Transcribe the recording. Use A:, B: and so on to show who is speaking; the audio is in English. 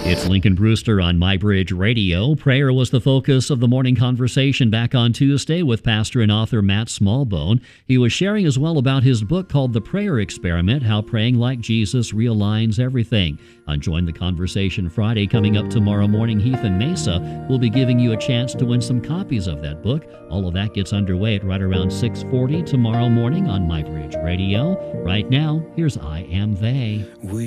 A: It's Lincoln Brewster on MyBridge Radio. Prayer was the focus of the morning conversation back on Tuesday with pastor and author Matt Smallbone. He was sharing as well about his book called The Prayer Experiment, How Praying Like Jesus Realigns Everything. On Join the Conversation Friday coming up tomorrow morning, Heath and Mesa will be giving you a chance to win some copies of that book. All of that gets underway at right around 6:40 tomorrow morning on MyBridge Radio. Right now, here's I Am They.